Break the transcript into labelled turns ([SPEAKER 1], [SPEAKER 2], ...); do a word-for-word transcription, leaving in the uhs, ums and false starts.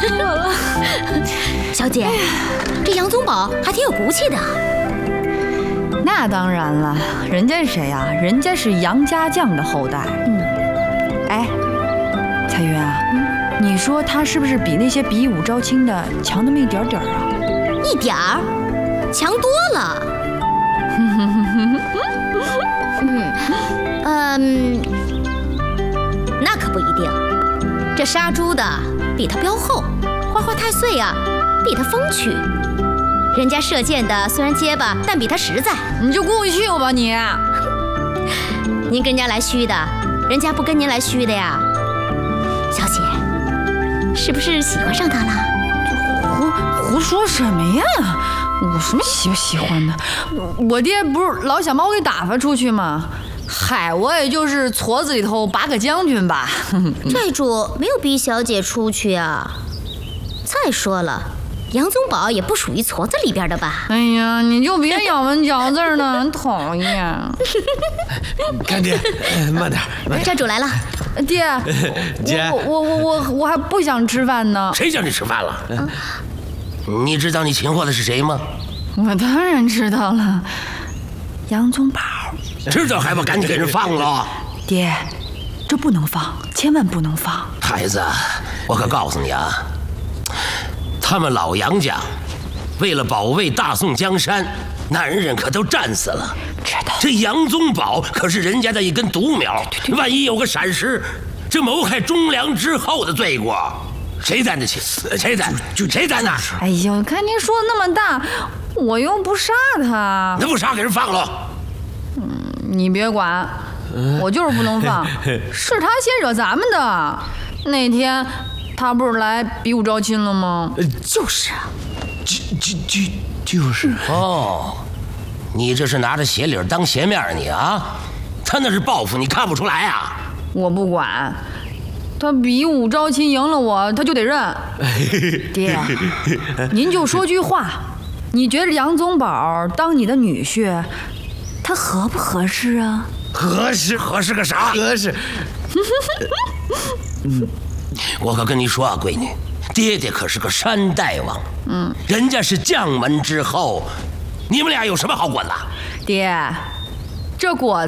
[SPEAKER 1] 我了。
[SPEAKER 2] 小姐，这杨宗保还挺有骨气的。
[SPEAKER 1] 那当然了，人家是谁呀、啊？人家是杨家将的后代。嗯，哎，彩云啊，嗯、你说他是不是比那些比武招亲的强那么一点点啊？
[SPEAKER 2] 一点儿，强多了。嗯嗯，那可不一定。这杀猪的比他彪厚，花花太岁啊比他风趣。人家射箭的虽然结巴，但比他实在。
[SPEAKER 1] 你就过去吧你。
[SPEAKER 2] 您跟人家来虚的，人家不跟您来虚的呀。小姐，是不是喜欢上他了？
[SPEAKER 1] 胡胡说什么呀？我什么喜不喜欢的？我爹不是老想把我给打发出去吗？嗨，我也就是矬子里头拔个将军吧。
[SPEAKER 2] 寨主没有逼小姐出去啊。再说了，杨宗保也不属于矬子里边的吧？
[SPEAKER 1] 哎呀，你就别咬文嚼字了，很讨厌。
[SPEAKER 3] 干爹，慢点，慢点。
[SPEAKER 2] 寨主来了。
[SPEAKER 1] 爹，
[SPEAKER 3] 姐，
[SPEAKER 1] 我我我我我还不想吃饭呢。
[SPEAKER 4] 谁叫你吃饭了？嗯、你知道你擒获的是谁吗？
[SPEAKER 1] 我当然知道了，杨宗保。
[SPEAKER 4] 知道还不赶紧给人放了？
[SPEAKER 1] 爹，这不能放，千万不能放。
[SPEAKER 4] 孩子，我可告诉你啊，他们老杨家为了保卫大宋江山，男人可都战死了。
[SPEAKER 1] 知道。
[SPEAKER 4] 这杨宗保可是人家的一根独苗，万一有个闪失，这谋害忠良之后的罪过，谁担得起？谁担？就谁担呐？
[SPEAKER 1] 哎呦，看您说的那么大，我又不杀他。
[SPEAKER 4] 那不杀给人放了？
[SPEAKER 1] 嗯，你别管，我就是不能放。是他先惹咱们的。那天他不是来比武招亲了吗？
[SPEAKER 2] 就是啊，
[SPEAKER 3] 就就就就是
[SPEAKER 4] 哦，你这是拿着鞋理当鞋面你啊？他那是报复，你看不出来啊？
[SPEAKER 1] 我不管，他比武招亲赢了我，他就得认。爹，您就说句话，你觉得杨宗保当你的女婿，他合不合适啊？
[SPEAKER 3] 合适，
[SPEAKER 4] 合适个啥？
[SPEAKER 3] 合适。
[SPEAKER 4] 嗯，我可跟你说啊，闺女，爹爹可是个山大王，嗯，人家是将门之后，你们俩有什么好管的？
[SPEAKER 1] 爹，这果